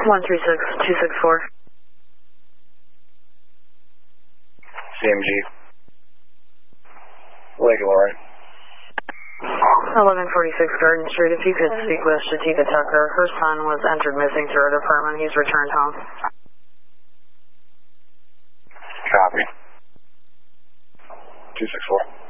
136264. CMG. Lake Lauren. 1146 Garden Street. If you could speak with Shatika Tucker. Her son was entered missing through our department. He's returned home. Copy. 264.